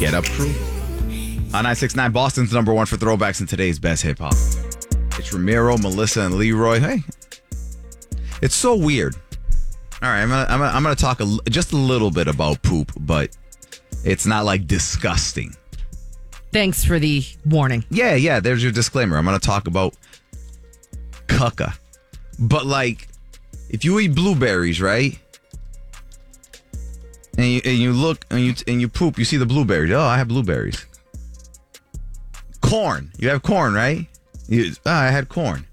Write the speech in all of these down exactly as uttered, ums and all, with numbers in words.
Get Up Crew. On nine six nine, Boston's number one for throwbacks in today's best hip hop. It's Ramiro, Melissa, and Leroy. Hey, it's so weird. All right, I'm gonna I'm gonna, I'm gonna talk a, just a little bit about poop, but it's not like disgusting. Thanks for the warning. Yeah, yeah. There's your disclaimer. I'm gonna talk about caca, but like if you eat blueberries, right? And you, and you look and you and you poop, you see the blueberries. Oh, I have blueberries. Corn. You have corn, right? You, oh, I had corn.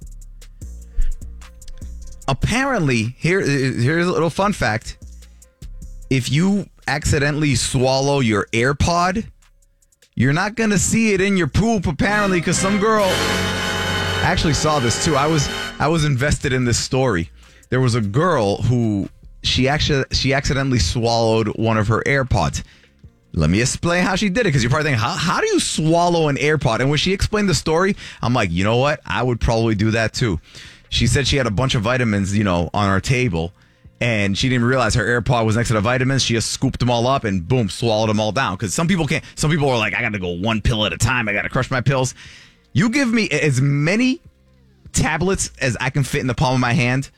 Apparently, here here's a little fun fact. If you accidentally swallow your AirPod, you're not going to see it in your poop, apparently, because some girl actually saw this too. I was I was invested in this story. There was a girl who she actually she accidentally swallowed one of her AirPods. Let me explain how she did it, because you're probably thinking, how, how do you swallow an AirPod? And when she explained the story, I'm like, you know what? I would probably do that too. She said she had a bunch of vitamins, you know, on her table, and she didn't realize her AirPod was next to the vitamins. She just scooped them all up and boom, swallowed them all down. Because some people can't. Some people are like, I got to go one pill at a time. I got to crush my pills. You give me as many tablets as I can fit in the palm of my hand.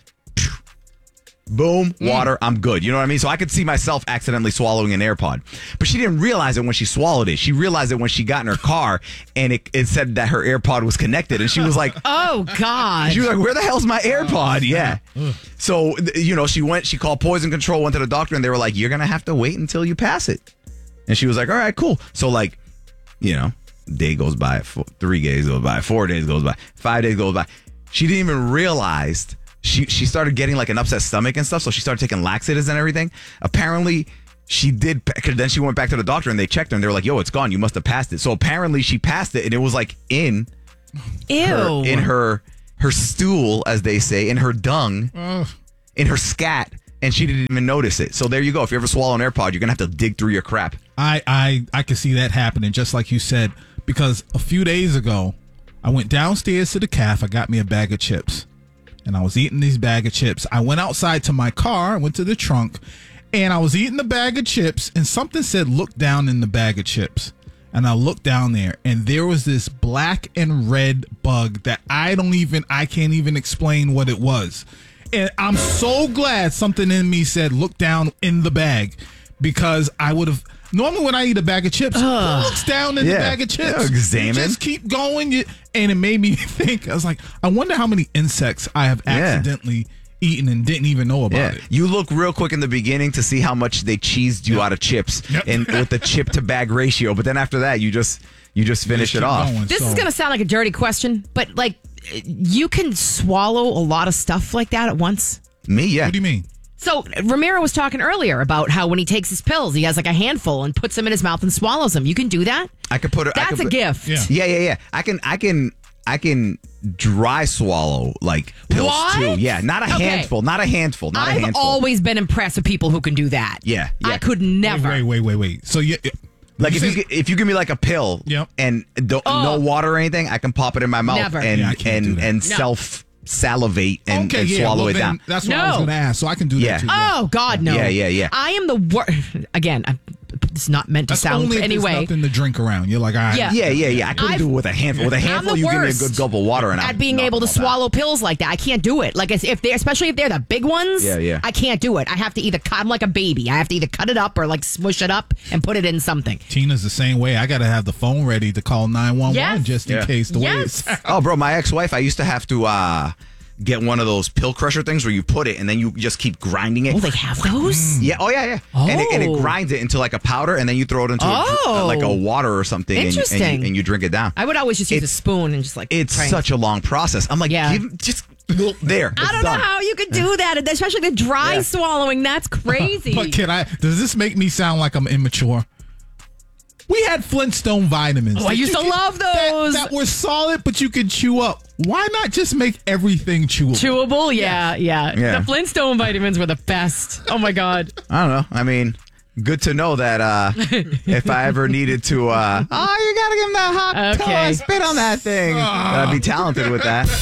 Boom, water, I'm good. You know what I mean? So I could see myself accidentally swallowing an AirPod. But she didn't realize it when she swallowed it. She realized it when she got in her car and it, it said that her AirPod was connected. And she was like, oh, God. She was like, where the hell's my AirPod? Yeah. So, you know, she went, she called poison control, went to the doctor, and they were like, you're going to have to wait until you pass it. And she was like, all right, cool. So, like, you know, day goes by, four, three days goes by, four days goes by, five days goes by. She didn't even realize She she started getting like an upset stomach and stuff, so she started taking laxatives and everything. Apparently, she did. Then she went back to the doctor and they checked her and they were like, "Yo, it's gone. You must have passed it." So apparently, she passed it and it was like in, ew, her, in her her stool, as they say, in her dung, Ugh. in her scat, and she didn't even notice it. So there you go. If you ever swallow an AirPod, you're gonna have to dig through your crap. I I I can see that happening, just like you said, because a few days ago, I went downstairs to the cafe. I got me a bag of chips. And I was eating these bag of chips. I went outside to my car, went to the trunk, and I was eating the bag of chips, and something said, look down in the bag of chips. And I looked down there, and there was this black and red bug that I don't even, I can't even explain what it was. And I'm so glad something in me said, look down in the bag, because I would have, normally when I eat a bag of chips, Ugh. who looks down in Yeah. the bag of chips? Yeah, examine. You just keep going. You, and it made me think, I was like, I wonder how many insects I have Yeah. accidentally eaten and didn't even know about Yeah, it. you look real quick in the beginning to see how much they cheesed you Yep. out of chips, Yep. and with the chip to bag ratio. But then after that, you just you just finish Just it keep off. going. This So- is going to sound like a dirty question, but like, you can swallow a lot of stuff like that at once. Me, yeah. What do you mean? So Ramiro was talking earlier about how when he takes his pills, he has like a handful and puts them in his mouth and swallows them. You can do that. I could put it. I That's could a put- gift. Yeah. Yeah, yeah, yeah. I can, I can, I can dry swallow like pills What? too. Yeah, not a Okay. handful, not a handful, not a I've handful. always been impressed with people who can do that. Yeah, yeah. I could never. Wait, wait, wait, wait. So you, like you if say- you gi- if you give me like a pill, Yep. and don't, Oh. no water or anything, I can pop it in my mouth Never. and Yeah, I can't do and that. and No. self salivate and, okay, and yeah, swallow well, it then down. That's what I was No. going to ask. So I can do Yeah. that too. yeah. Oh God, no. Yeah, yeah, yeah. I am the worst. Again, I, it's not meant to That's sound only if anyway. there's nothing to drink around. You're like, all right. Yeah. Yeah, yeah, yeah. I couldn't I've- do it with a handful. With a I'm handful, the you give me a worst good gulp of water, and I'm at being able to swallow pills like that. I can't do it. Like as- if they, especially if they're the big ones. Yeah, yeah. I can't do it. I have to either cut. I'm like a baby. I have to either cut it up or like smush it up and put it in something. Tina's the same way. I got to have the phone ready to call nine one one Yes. just in Yeah. case the way Yes. it's. Oh, bro, my ex-wife, I used to have to uh, get one of those pill crusher things where you put it and then you just keep grinding it. Oh, they have those. Yeah, oh yeah, yeah. And, it, and it Oh. grinds it into like a powder, and then you throw it into a, Oh. dr- like a water or something, and, and, Interesting. you, and you drink it down. I would always just use It's- a spoon and just like. It's try and- such a long process. I'm like, Yeah. give, just there. I it's don't done. know how you could do that, especially the dry Yeah. swallowing. That's crazy. But can I? Does this make me sound like I'm immature? We had Flintstone vitamins. Oh, I that used you to could- love that- those. That, were solid, but you could chew up. Why not just make everything chewable? Chewable, yeah, yeah, Yeah. The Flintstone vitamins were the best. Oh my god. I don't know. I mean, good to know that uh, if I ever needed to, uh, oh, you gotta give him that hot Okay. toe, spit on that thing. I'd be talented with that.